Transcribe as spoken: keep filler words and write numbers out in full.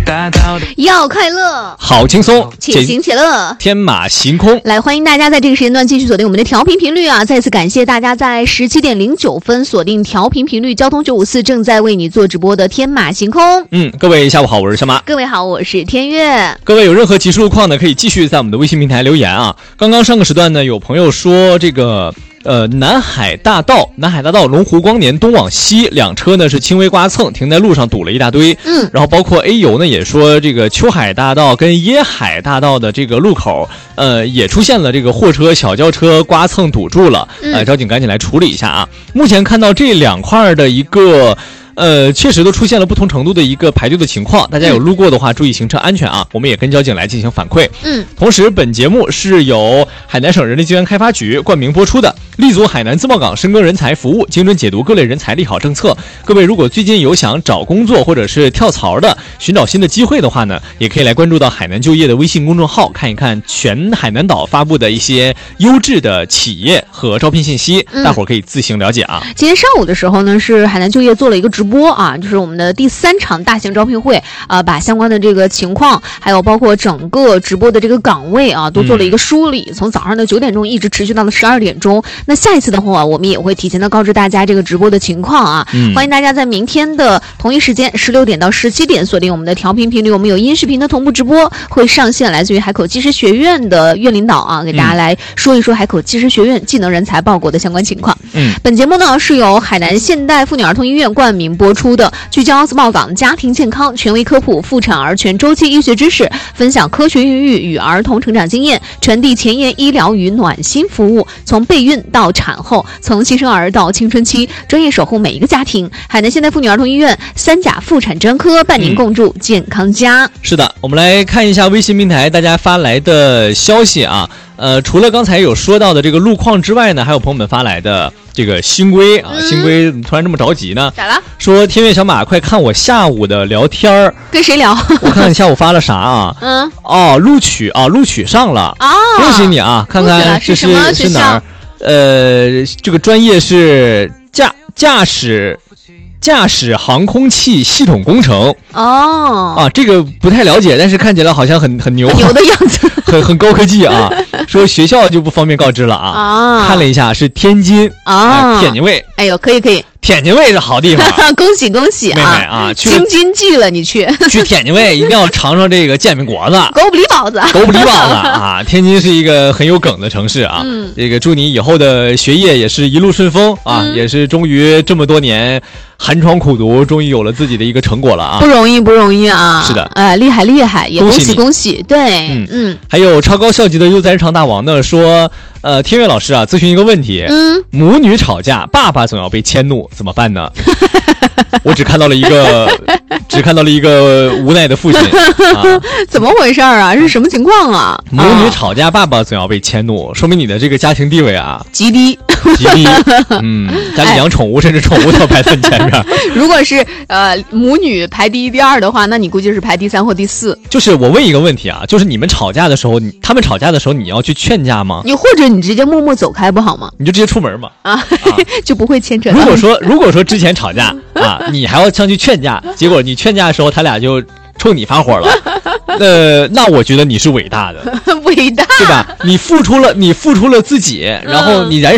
要快乐， 好轻松， 且行且乐， 天马行空。 来，欢迎大家在这个时间段继续锁定我们的调频频率啊！再次感谢大家在十七点零九分锁定调频频率，交通九五四正在为你做直播的天马行空。 嗯，各位下午好，我是小马。 各位好，我是天悦。 各位有任何急事路况呢，可以继续在我们的微信平台留言啊。刚刚上个时段呢，有朋友说这个。呃，南海大道，南海大道龙湖光年东往西两车呢是轻微刮蹭，停在路上堵了一大堆。 嗯， 然后包括 A 油呢也说这个秋海大道跟椰海大道的这个路口，呃，也出现了这个货车、小轿车刮蹭堵住了。呃，交警赶紧来处理一下啊。目前看到这两块的一个。呃，确实都出现了不同程度的一个排队的情况，大家有路过的话，注意行车安全啊！我们也跟交警来进行反馈。 嗯， 同时，本节目是由海南省人力资源开发局冠名播出的，立足海南自贸港深耕人才服务，精准解读各类人才利好政策。各位如果最近有想找工作或者是跳槽的，寻找新的机会的话呢，也可以来关注到海南就业的微信公众号，看一看全海南岛发布的一些优质的企业和招聘信息，嗯、大伙儿可以自行了解啊。 今天上午的时候呢，是海南就业做了一个直播。播啊，就是我们的第三场大型招聘会啊、呃，把相关的这个情况，还有包括整个直播的这个岗位啊，都做了一个梳理。嗯、从早上的九点钟一直持续到了十二点钟。那下一次的话，我们也会提前的告知大家这个直播的情况啊。嗯、欢迎大家在明天的同一时间，十六点到十七点锁定我们的调频频率，我们有音视频的同步直播会上线，来自于海口技师学院的院领导啊，给大家来说一说海口技师学院技能人才报国的相关情况。 嗯， 本节目呢是由海南现代妇女儿童医院冠名播出的，聚焦自贸港家庭健康，权威科普妇产儿全周期医学知识，分享科学孕育与儿童成长经验，传递前沿医疗与暖心服务，从备孕到产后，从新生儿到青春期，专业守护每一个家庭。海南现代妇女儿童医院三甲妇产专科伴您共筑健康家。 嗯、是的，我们来看一下微信平台大家发来的消息啊。呃，除了刚才有说到的这个路况之外呢，还有朋友们发来的这个星龟啊，嗯、星龟怎么突然这么着急呢？ 咋了？ 说天悦小马，快看我下午的聊天儿， 跟谁聊？ 我看看你下午发了啥啊？嗯，哦，录取啊，录取上了啊，恭喜你啊！看看这是是, 是哪儿？呃，这个专业是驾驾驶。驾驶航空器系统工程哦啊，这个不太了解，但是看起来好像很很牛， 很牛的样子， 很很高科技啊。说学校就不方便告知了啊。啊，看了一下是天津啊、呃，天津卫。 哎呦，可以可以。 天津卫是好地方， 恭喜恭喜啊！ 妹妹啊， 京津冀了，你去去天津卫一定要尝尝这个煎饼果子、 狗不理包子、 狗不理包子啊！天津是一个很有梗的城市啊。嗯，这个祝你以后的学业也是一路顺风啊，嗯、也是终于这么多年寒窗苦读，终于有了自己的一个成果了啊！ 不容易，不容易啊！ 是的， 哎、呃，厉害厉害，也恭喜恭喜！对， 嗯嗯，还有超高校级的优哉日常大王呢说。呃，天悦老师啊，咨询一个问题，嗯，母女吵架，爸爸总要被迁怒，怎么办呢？我只看到了一个，只看到了一个无奈的父亲，啊、 怎么回事啊？是什么情况啊？ 母女吵架，爸爸总要被迁怒，说明你的这个家庭地位啊极低， 极低。嗯，家里养宠物，哎、甚至宠物都要排在前面。 如果是呃母女排第一、第二的话，那你估计是排第三或第四。 就是我问一个问题啊，就是你们吵架的时候，你他们吵架的时候，你要去劝架吗？ 你或者你直接默默走开不好吗？ 你就直接出门嘛，啊，啊就不会牵扯到。 如果说如果说之前吵架啊，你还要上去劝架，结果你劝架的时候，他俩就冲你发火了，呃，那我觉得你是伟大的， 伟大， 对吧？你付出了，你付出了自己，然后你燃。